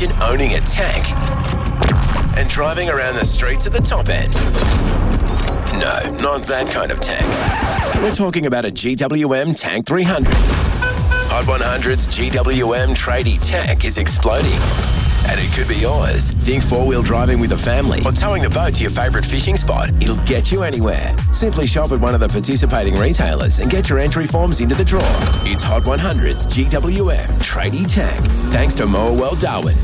Imagine owning a tank and driving around the streets at the top end. No, not that kind of tank. We're talking about a GWM Tank 300. Hot 100's GWM tradie tank is exploding. And it could be yours. Think four-wheel driving with a family or towing the boat to your favourite fishing spot. It'll get you anywhere. Simply shop at one of the participating retailers and get your entry forms into the draw. It's Hot 100's GWM Tradie Tank. Thanks to Moa World Darwin.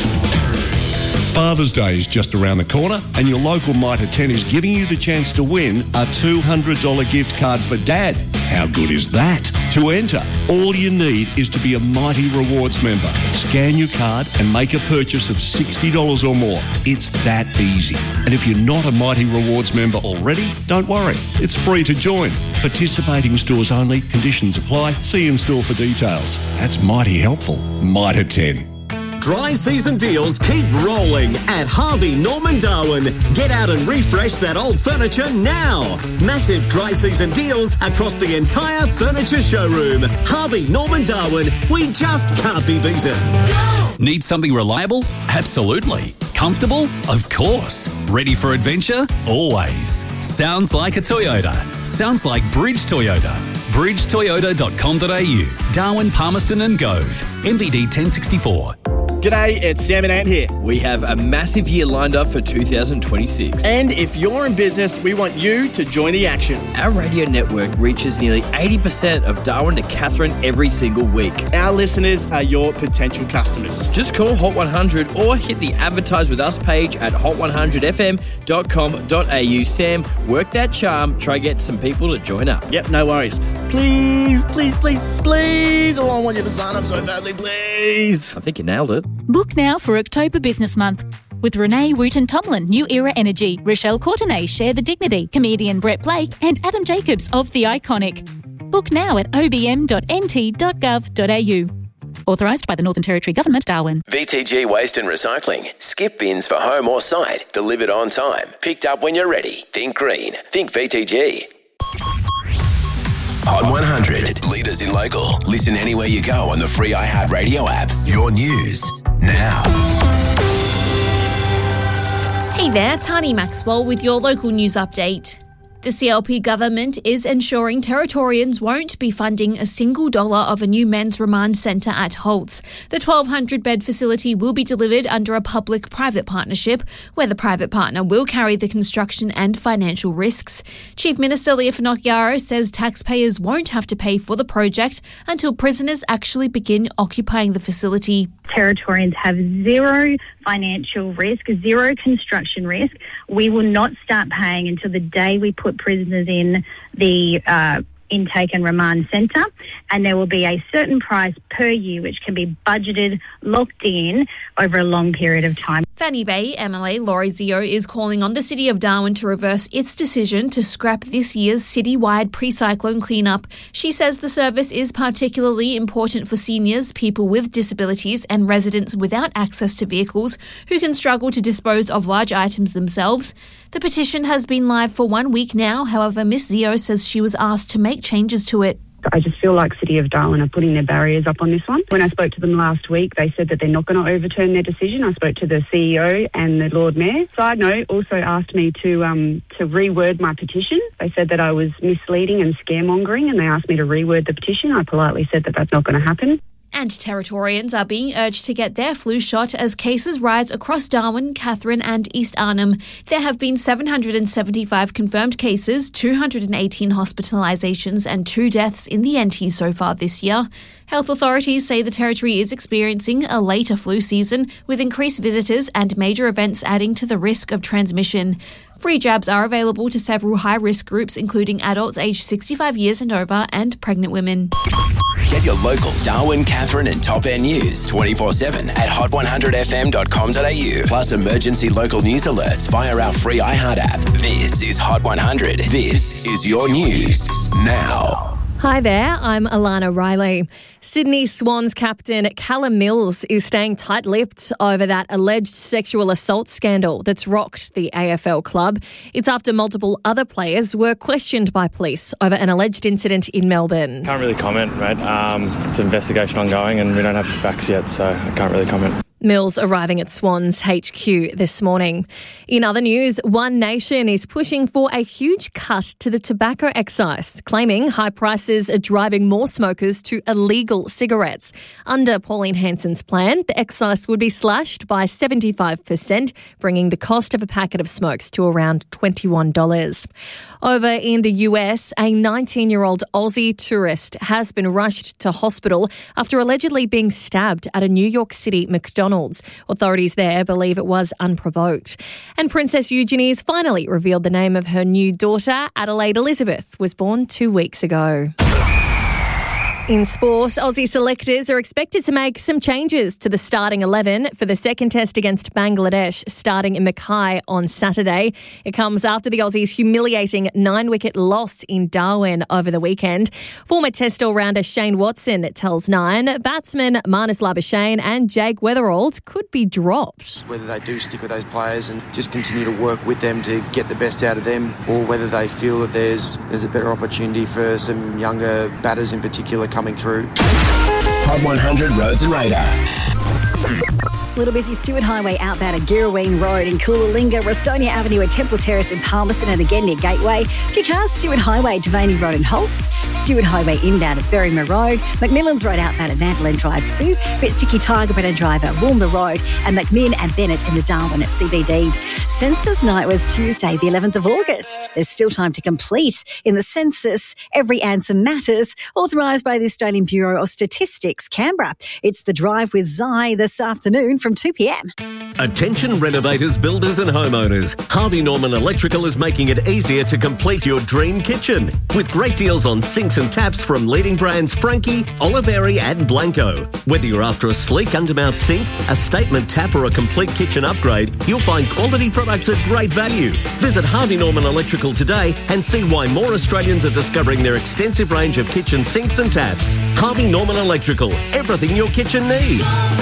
Father's Day is just around the corner and your local Mitre 10 is giving you the chance to win a $200 gift card for Dad. How good is that? To enter, all you need is to be a Mighty Rewards member. Scan your card and make a purchase of $60 or more. It's that easy. And if you're not a Mighty Rewards member already, don't worry. It's free to join. Participating stores only. Conditions apply. See in store for details. That's mighty helpful. Mitre 10. Dry season deals keep rolling at Harvey Norman Darwin. Get out and refresh that old furniture now. Massive dry season deals across the entire furniture showroom. Harvey Norman Darwin, we just can't be beaten. Need something reliable? Absolutely. Comfortable? Of course. Ready for adventure? Always. Sounds like a Toyota. Sounds like Bridge Toyota. bridgetoyota.com.au. Darwin, Palmerston and Gove. MVD 1064. G'day, it's Sam and Ant here. We have a massive year lined up for 2026. And if you're in business, we want you to join the action. Our radio network reaches nearly 80% of Darwin to Katherine every single week. Our listeners are your potential customers. Just call Hot 100 or hit the Advertise With Us page at hot100fm.com.au. Sam, work that charm. Try get some people to join up. Yep, no worries. Please. Oh, I want you to sign up so badly, please. I think you nailed it. Book now for October Business Month. With Renee Wooten-Tomlin, New Era Energy, Rochelle Courtenay, Share the Dignity, comedian Brett Blake and Adam Jacobs of The Iconic. Book now at obm.nt.gov.au. Authorised by the Northern Territory Government, Darwin. VTG Waste and Recycling. Skip bins for home or site. Delivered on time. Picked up when you're ready. Think green. Think VTG. Hot 100. Leaders in local. Listen anywhere you go on the free iHeartRadio app. Your news now. Hey there, Tani Maxwell with your local news update. The CLP government is ensuring Territorians won't be funding a single dollar of a new men's remand centre at Holtz. The 1,200-bed facility will be delivered under a public-private partnership, where the private partner will carry the construction and financial risks. Chief Minister Leah Finocchiaro says taxpayers won't have to pay for the project until prisoners actually begin occupying the facility. Territorians have zero financial risk, zero construction risk. We will not start paying until the day we put prisoners in the intake and remand centre, and there will be a certain price per year which can be budgeted, locked in over a long period of time. Fanny Bay MLA Laurie Zio is calling on the City of Darwin to reverse its decision to scrap this year's citywide pre-cyclone cleanup. She says the service is particularly important for seniors, people with disabilities and residents without access to vehicles who can struggle to dispose of large items themselves. The petition has been live for 1 week now. However, Miss Zio says she was asked to make changes to it. I just feel like City of Darwin are putting their barriers up on this one. When I spoke to them last week, they said that they're not going to overturn their decision. I spoke to the CEO and the Lord Mayor. Side note, also asked me to reword my petition. They said that I was misleading and scaremongering, and they asked me to reword the petition. I politely said that that's not going to happen. And Territorians are being urged to get their flu shot as cases rise across Darwin, Katherine and East Arnhem. There have been 775 confirmed cases, 218 hospitalisations and 2 deaths in the NT so far this year. Health authorities say the Territory is experiencing a later flu season, with increased visitors and major events adding to the risk of transmission. Free jabs are available to several high-risk groups, including adults aged 65 years and over and pregnant women. Get your local Darwin, Katherine and Top End news 24/7 at hot100fm.com.au. Plus emergency local news alerts via our free iHeart app. This is Hot 100. This is your news now. Hi there, I'm Alana Riley. Sydney Swans captain Callum Mills is staying tight-lipped over that alleged sexual assault scandal that's rocked the AFL club. It's after multiple other players were questioned by police over an alleged incident in Melbourne. Can't really comment, mate. It's an investigation ongoing and we don't have the facts yet, so I can't really comment. Mills arriving at Swans HQ this morning. In other news, One Nation is pushing for a huge cut to the tobacco excise, claiming high prices are driving more smokers to illegal cigarettes. Under Pauline Hanson's plan, the excise would be slashed by 75%, bringing the cost of a packet of smokes to around $21. Over in the US, a 19-year-old Aussie tourist has been rushed to hospital after allegedly being stabbed at a New York City McDonald's. Authorities there believe it was unprovoked. And Princess Eugenie's finally revealed the name of her new daughter. Adelaide Elizabeth was born 2 weeks ago. In sport, Aussie selectors are expected to make some changes to the starting 11 for the second test against Bangladesh starting in Mackay on Saturday. It comes after the Aussies' humiliating 9-wicket loss in Darwin over the weekend. Former test all-rounder Shane Watson tells Nine batsmen Marnus Labuschagne and Jake Weatherald could be dropped. Whether they do stick with those players and just continue to work with them to get the best out of them, or whether they feel that there's a better opportunity for some younger batters in particular coming through. Hot 100 Roads and Radar. Little busy Stewart Highway outbound at Girraween Road in Coolalingga, Rostonia Avenue at Temple Terrace in Palmerston, and again near Gateway. Few cars, Stewart Highway, Devaney Road and Holtz. Stewart Highway inbound at Berrima Road. McMillan's Road outbound at Vandalen Drive 2. Bit sticky Tigerberry Drive at Woolmer Road. And McMinn and Bennett in the Darwin at CBD. Census night was Tuesday, the 11th of August. There's still time to complete in the census. Every answer matters. Authorised by the Australian Bureau of Statistics, Canberra. It's the Drive with Zai this afternoon from 2 p.m. Attention renovators, builders and homeowners. Harvey Norman Electrical is making it easier to complete your dream kitchen. With great deals on sinks and taps from leading brands Frankie, Oliveri and Blanco. Whether you're after a sleek undermount sink, a statement tap or a complete kitchen upgrade, you'll find quality products at great value. Visit Harvey Norman Electrical today and see why more Australians are discovering their extensive range of kitchen sinks and taps. Harvey Norman Electrical. Everything your kitchen needs.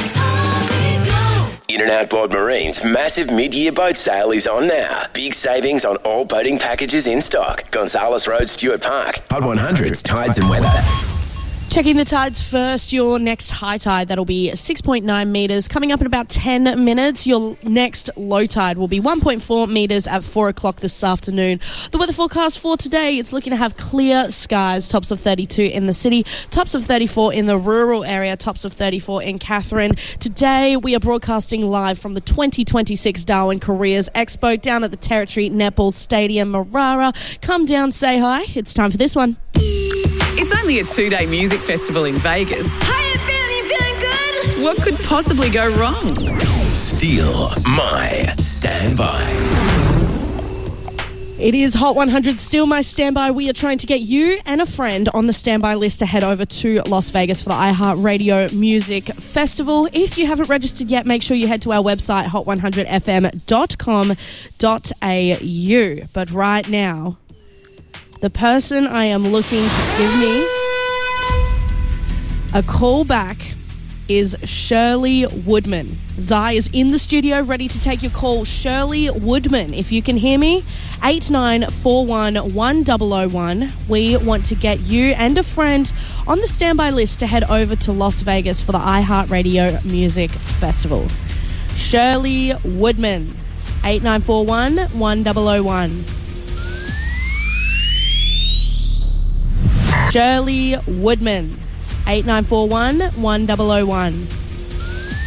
In and Outboard Marine's massive mid-year boat sale is on now. Big savings on all boating packages in stock. Gonzales Road, Stuart Park. Hot 100's Tides and Weather. Checking the tides first, your next high tide, that'll be 6.9 metres. Coming up in about 10 minutes, your next low tide will be 1.4 metres at 4 o'clock this afternoon. The weather forecast for today, it's looking to have clear skies, tops of 32 in the city, tops of 34 in the rural area, tops of 34 in Katherine. Today, we are broadcasting live from the 2026 Darwin Careers Expo down at the Territory Netball Stadium, Marara. Come down, say hi. It's time for this one. It's only a 2-day music festival in Vegas. How you feeling good? What could possibly go wrong? Steal My Standby. It is Hot 100 Steal My Standby. We are trying to get you and a friend on the standby list to head over to Las Vegas for the iHeartRadio Music Festival. If you haven't registered yet, make sure you head to our website, hot100fm.com.au. But right now, the person I am looking to give me a call back is Shirley Woodman. Zai is in the studio ready to take your call. Shirley Woodman, if you can hear me, 8941 1001. We want to get you and a friend on the standby list to head over to Las Vegas for the iHeartRadio Music Festival. Shirley Woodman, 8941 1001. Shirley Woodman, 8941 1001.